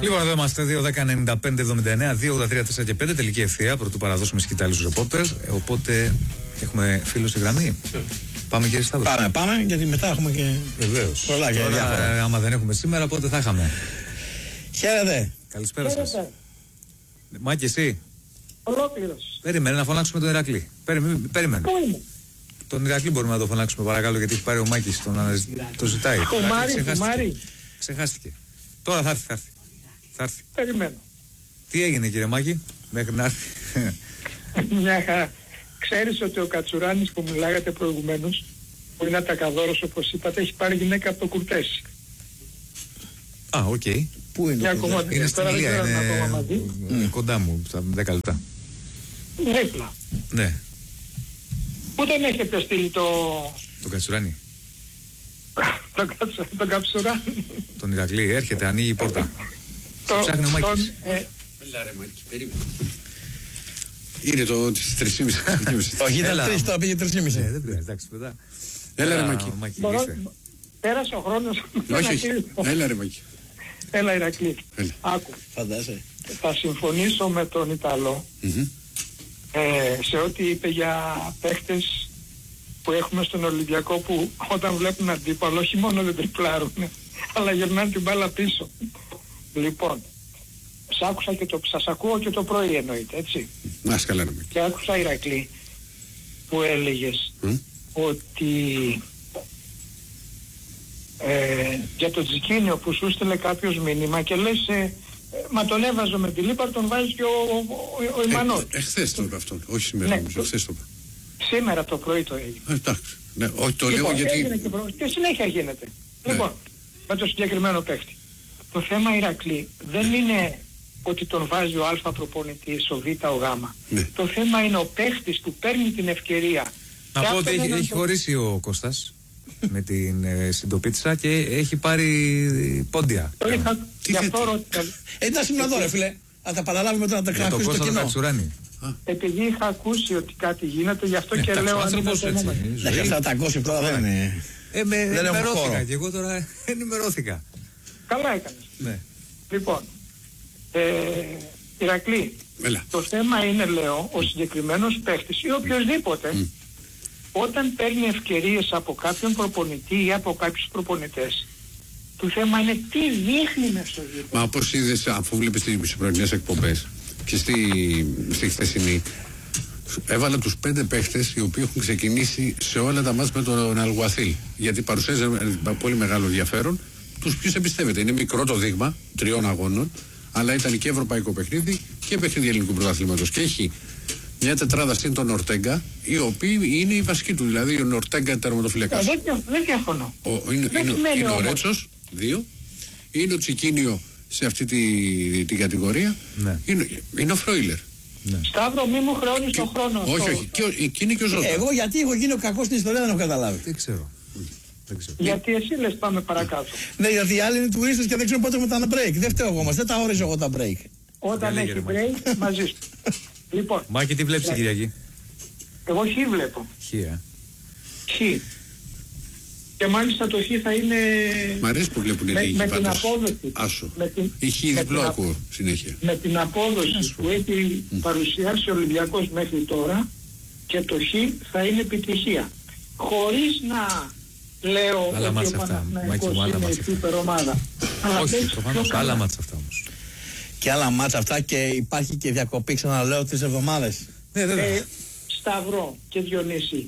Λοιπόν, εδώ είμαστε 2-10-95-79, 2-83-4 και 5. Τελική ευθεία. Πρωτού παραδώσουμε σκητάλη στους ρεπόρτερ. Οπότε έχουμε φίλο στη γραμμή. Πάμε, κύριε Σταύρο. Πάμε, γιατί μετά έχουμε και. Βεβαίως. Πολλά και διάφορα. Άμα δεν έχουμε σήμερα, πότε θα είχαμε. Χαίρετε. Καλησπέρα σας. Μάκη, εσύ. Ολόκληρος. Περίμενε να φωνάξουμε τον Ηρακλή. Περίμενε. Πού είναι? Τον Ηρακλή μπορούμε να το φωνάξουμε, παρακαλώ, γιατί έχει πάρει ο Μάκης. Το ζητάει. Το Μάρι. Ξεχάστηκε. Τώρα θα έρθει. Περιμένω. Τι έγινε, κύριε Μάκη, μέχρι να έρθει? Μια χαρά. Ξέρεις ότι ο Κατσουράνης που μιλάγατε προηγουμένως, που είναι ατακαδόρος όπως είπατε, έχει πάρει γυναίκα από το Κουρτέσι. Α, οκ. Πού είναι? Είναι στην Ηλία, είναι κοντά μου, στα 10 λεπτά. Δίπλα. Ναι. Πού δεν έχετε στείλει Το Κατσουράνη. τον Καψουράνη? Τον Ηρακλή, έρχεται, ανοίγει η πόρτα. Ψάχνει ο Μάκης. Έλα ρε Μάκη, περίμενε. Είναι το τις 3.30. Όχι, ήταν 3, τώρα πήγε 3.30. Δεν πειράζει, εντάξει, μετά. Έλα ρε Μάκη. Πέρασε ο χρόνος. Όχι, έλα ρε Μάκη. Έλα Ηρακλή. Άκου. Φαντάζεσαι. Θα συμφωνήσω με τον Ιταλό σε ό,τι είπε για παίχτες που έχουμε στον Ολυμπιακό, που όταν βλέπουν αντίπαλο όχι μόνο δεν τριπλάρουν αλλά γυρνάνε την μπάλα πίσω. Λοιπόν, σας ακούω και το πρωί, εννοείται, έτσι. Να σκαλά ρε Μάκη. Και άκουσα, Ηρακλή, που έλεγες ότι για το Τζικίνιο που σου στείλε κάποιος μήνυμα και λες μα τον έβαζω με τη Λίπαρ, τον βάζει και ο Ιμανός. Εχθές το είπε αυτό, όχι σήμερα, ναι, εχθές το είπε. Σήμερα το πρωί το έγινε. Εντάξει, ναι, όχι το Λοιπόν, λέω γιατί... Και συνέχεια γίνεται. Ναι. Λοιπόν, με το συγκεκριμένο παίχτη. Το θέμα, Ηρακλή, δεν είναι ότι τον βάζει ο Α προπονητής, ο Β, ο Γ. Ναι. Το θέμα είναι ο παίχτης που παίρνει την ευκαιρία. Να πω ότι έχει χωρίσει ο Κώστας με την συντοπίτσα και έχει πάρει πόντια. Το είχα, γι' αυτό ρώτησα. Εντάξει, να δω ρε φίλε. Θα τα παραλάβουμε τώρα να τα Για τον κρατήσουμε στο Κώστα τον κοινό. Κατσουράνη. Επειδή είχα ακούσει ότι κάτι γίνεται, γι' αυτό και λέω αν είναι το νούμερο. Εντάξει, αυτά τα ακούσει τώρα δεν είναι. Δεν ενημερώθηκα και εγώ τώρα ενημερώθηκα. Καλά έκανες. Ναι. Λοιπόν, Ηρακλή, το θέμα είναι, λέω, ο συγκεκριμένος παίχτης ή οποιοσδήποτε όταν παίρνει ευκαιρίες από κάποιον προπονητή ή από κάποιους προπονητές, το θέμα είναι τι δείχνει μες στο γήπεδο. Μα όπως είδες, αφού βλέπεις τις πρωινές εκπομπές και στη χθεσινή, έβαλα τους 5 παίχτες οι οποίοι έχουν ξεκινήσει σε όλα τα μάτς με τον Αλγουαθίλ, γιατί παρουσιάζει πολύ μεγάλο ενδιαφέρον. Τους ποιους εμπιστεύεται. Είναι μικρό το δείγμα 3 αγώνων, αλλά ήταν και ευρωπαϊκό παιχνίδι και παιχνίδι ελληνικού πρωταθλήματος. Και έχει μια τετράδα συν τον Ορτέγκα, οι οποίοι είναι οι βασικοί του. Δηλαδή ο Ορτέγκα τερματοφυλακάς. Δεν διαφωνώ. Είναι ο Ρέτσος, 2. Είναι ο Τσικίνιο σε αυτή την κατηγορία. Ναι. Είναι ο Φρόιλερ. Ναι. Σταύρο, μη μου χρεώνεις τον χρόνο. Όχι. Και είναι και ο Ζώτα. Εγώ γιατί έχω γίνει ο κακός στην ιστορία δεν έχω καταλάβει. Δεν ξέρω. Γιατί εσύ λες πάμε παρακάτω. Ναι, γιατί οι άλλοι είναι τουρίστες και δεν ξέρουν πότε μετά ένα break. Δεν φταίω εγώ όμως, δεν τα όριζω εγώ τα break. Όταν έχει break, μαζί σου. Λοιπόν. Μάκη, τι βλέπεις την Κυριακή? Εγώ Χ βλέπω. Χ. Και μάλιστα το Χ θα είναι... Μ' αρέσει που βλέπουν οι λίγοι με την απόδοση. Άσο. Η Χ διπλό ακούω συνέχεια. Με την απόδοση που έχει παρουσιάσει ο Ολυμπιακός μέχρι τώρα, και το Χ θα είναι επιτυχία. Χωρίς να λέω ότι ο Παναθηναϊκός είναι η σούπερ ομάδα. Όχι, προφανώς άλλα μάτσα αυτά όμως. Και άλλα μάτσα αυτά και υπάρχει και διακοπή, ξαναλέω, 3 εβδομάδες. Σταυρό και Διονύση.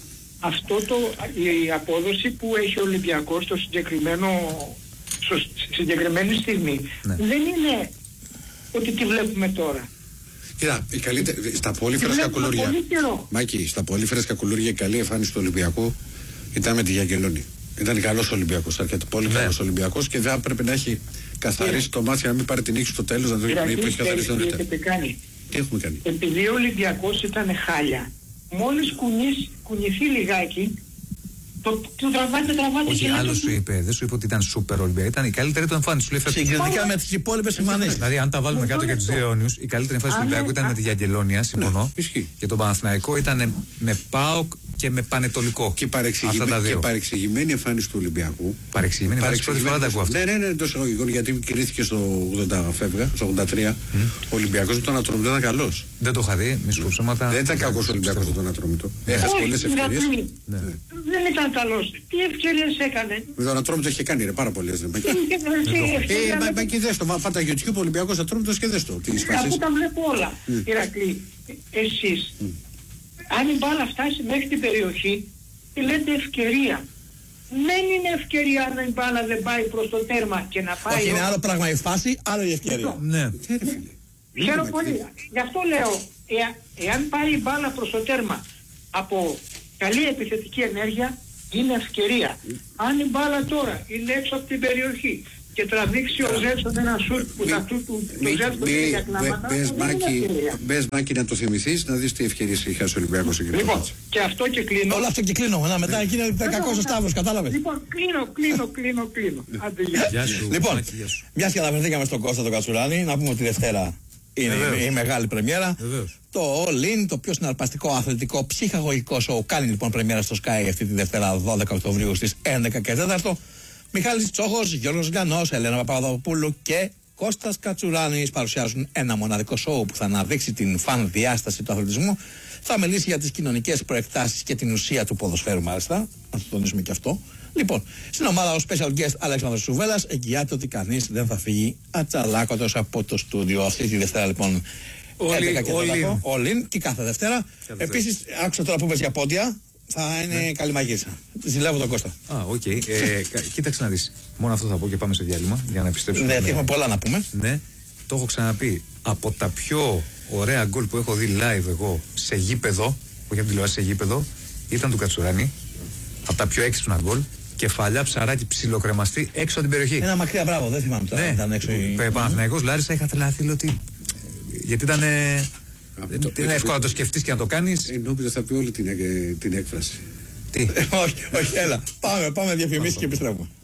Η απόδοση που έχει ο Ολυμπιακός στο συγκεκριμένη στιγμή δεν είναι ότι τη βλέπουμε τώρα. Κοίτα, στα πολύ φρέσκα κουλούρια. Μάκη, στα πολύ φρέσκα κουλούρια η καλή εμφάνιση του Ολυμπιακού ήταν με τη Γιαγγελόνη. Ήταν καλός Ολυμπιακός, αρκετά πολύ καλός Ολυμπιακός και δεν έπρεπε να έχει καθαρίσει το μάτι, να μην πάρει την νίκη στο τέλος, να το έχει καθαρίσει νωρίτερα. Τι έχουμε κάνει? Επειδή ο Ολυμπιακός ήταν χάλια, μόλις κουνηθεί λιγάκι, το τραβάτε. Όχι, άλλο σου είπε, δεν σου είπε ότι ήταν σούπερ Ολυμπιακό, ήταν η καλύτερη του εμφάνιση. Συγκριτικά με τις υπόλοιπες εμφανίσεις. Δηλαδή, αν τα βάλουμε κάτω για τους δύο αιώνιους, η καλύτερη εμφάνιση του Ολυμπιακού ήταν με τη Γιαγγελόνια, συμφωνώ. Και τον Παναθηναϊκό ήταν με ΠΑΟΚ και με Πανετολικό. Και παρεξηγημένη εμφάνιση του Ολυμπιακού. Παρεξηγημένη εμφάνιση, πρώτη φορά τα ακούω αυτά. Ναι, εντός εισαγωγικών, γιατί κρίθηκε στο 83. Ο Ολυμπιακός με τον Ατρόμητο ήταν καλός. Δεν το είχα δει, μη σου πω ψέματα. Δεν ήταν κακός ο Ολυμπιακός με τον Ατρόμητο. Έχασε πολλές ευκαιρίες. Δεν ήταν καλός. Τι ευκαιρίες έκανε. Με τον Ατρόμητο είχε κάνει πάρα πολλές. Μα και δες το, πάτα YouTube Ολυμπιακός Ατρόμητος και δες το. Αφού τα βλέπω όλα. Ηρακλή, εσείς, αν η μπάλα φτάσει μέχρι την περιοχή, τη λέτε ευκαιρία. Δεν είναι ευκαιρία αν η μπάλα δεν πάει προς το τέρμα και να πάει... Όχι, είναι άλλο πράγμα η φάση, άλλο η ευκαιρία. Ναι. Ξέρω πολύ. Γι' αυτό λέω, εάν πάει η μπάλα προς το τέρμα από καλή επιθετική ενέργεια, είναι ευκαιρία. Αν η μπάλα τώρα είναι έξω από την περιοχή και τραβήξει ο Ζέλσον ένα σουτ που θα του Ζέλσον είναι για κλάματα, μπες Μάκη να το θυμηθείς, να δεις τι ευκαιρίες είχε ο Ολυμπιακός εκεί. Λοιπόν, και αυτό και κλείνω. Όλο αυτό και κλείνω. Μετά εκεί είναι κακός ο Σταύρος, κατάλαβες. Λοιπόν, κλείνω. Άντε, Γεια σου. Λοιπόν, μιας και αναφερθήκαμε στον Κώστα τον Κατσουράνη, να πούμε ότι Δευτέρα είναι η μεγάλη πρεμιέρα. Το All In, το πιο συναρπαστικό αθλητικό ψυχαγωγικό σοου, κάνει λοιπόν πρεμιέρα στο Sky αυτή τη Δευτέρα 12 Οκτωβρίου στις 11 και 4. Μιχάλης Τσόχος, Γιώργος Γκανός, Ελένα Παπαδοπούλου και Κώστας Κατσουράνης παρουσιάζουν ένα μοναδικό σοου που θα αναδείξει την φαν διάσταση του αθλητισμού. Θα μιλήσει για τις κοινωνικές προεκτάσεις και την ουσία του ποδοσφαίρου, μάλιστα. Να το τονίσουμε και αυτό. Λοιπόν, στην ομάδα ο special guest Αλέξανδρος Σουβέλλας εγγυάται ότι κανείς δεν θα φύγει ατσαλάκωτος από το στούντιο. Αυτή τη Δευτέρα λοιπόν. All in και κάθε Δευτέρα. Επίσης, άκουσα τώρα που είπες για πόντια. Θα είναι καλή μαγείρσα. Ζηλεύω τον Κώστα. Οκ. Κοίταξε να δεις. Μόνο αυτό θα πω και πάμε σε διάλειμμα για να επιστρέψουμε. Ναι, έχουμε πολλά να πούμε. Ναι, το έχω ξαναπεί. Από τα πιο ωραία γκολ που έχω δει live εγώ σε γήπεδο, όχι από τηλεόραση, σε γήπεδο, ήταν του Κατσουράνη. Από τα πιο έξυπνα γκολ. Κεφαλιά, ψαράκι, ψιλοκρεμαστή έξω από την περιοχή. Ένα μακριά, μπράβο, δεν θυμάμαι τώρα. Ναι, ήταν έξω. Παναθηναϊκός Λάρισα, είχα τρελαθεί ότι. Γιατί ήταν. Είναι εύκολο να το σκεφτείς και να το κάνεις. Νόμιζα θα πει όλη την έκφραση. Τι. Όχι, έλα. Πάμε διαφημίσεις και επιστρέφουμε.